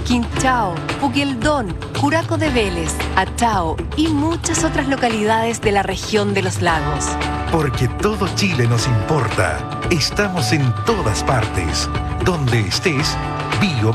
Quinchao, Puqueldón, Curaco de Vélez, Achao y muchas otras localidades de la región de los lagos. Porque todo Chile nos importa. Estamos en todas partes. Donde estés, Bio